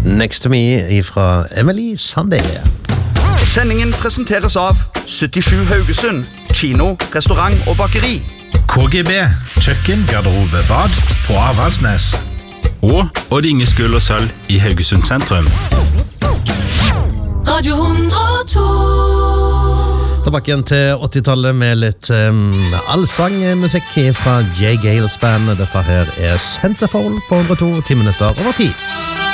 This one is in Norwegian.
Next to Me fra Emily Sandé. Sendingen presenteres av 77 Haugesund, kino, restaurant og bakeri. KGB, kjøkken, garderobe, bad på Avaldsnes. Og Odd Inge Skull og Sølv i Haugesund sentrum. Radio 102. Tilbake igjen til 80-tallet med litt allsangmusikk fra J. Gales band. Dette her Centerfold på 102 10 minutter over 10.